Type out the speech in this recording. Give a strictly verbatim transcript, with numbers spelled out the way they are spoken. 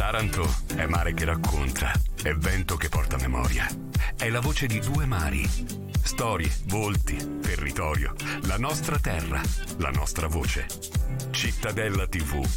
Taranto è mare che racconta, è vento che porta memoria. È la voce di due mari. Storie, volti, territorio, la nostra terra, la nostra voce. Cittadella tivù